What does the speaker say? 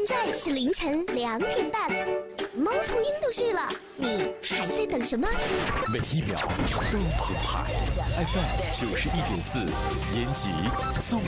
在是凌晨2点半，猫头鹰都睡了，你还在等什么？ 每一秒都澎湃。FM 91.4，延吉送